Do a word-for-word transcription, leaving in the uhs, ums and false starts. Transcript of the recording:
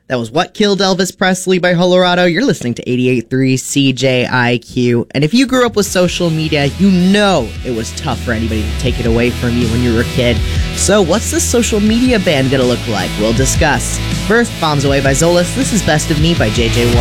That was What Killed Elvis Presley by Colorado. You're listening to eighty-eight point three C J I Q. And if you grew up with social media, you know it was tough for anybody to take it away from you when you were a kid. So what's this social media ban gonna look like? We'll discuss. First, Bombs Away by Zolas. This is Best of Me by J J Watt.